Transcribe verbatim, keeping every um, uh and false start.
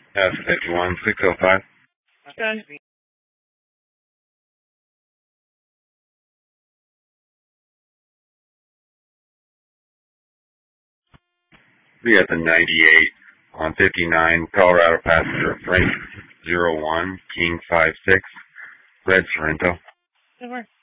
F fifty-one, six oh five. Okay. We got the ninety-eight on fifty-nine, Colorado passenger Frank zero one, King five six, Red Sorrento. Good work.